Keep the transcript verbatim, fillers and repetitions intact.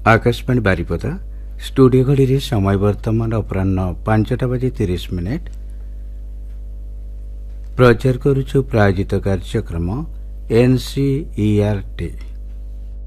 Akashvani Baripada studio घड़ी समय वर्तमान अपराह्न पांचटा बजे तीस मिनिट प्रचार करुछु प्रायोजित कार्यक्रम एनसीईआरटी।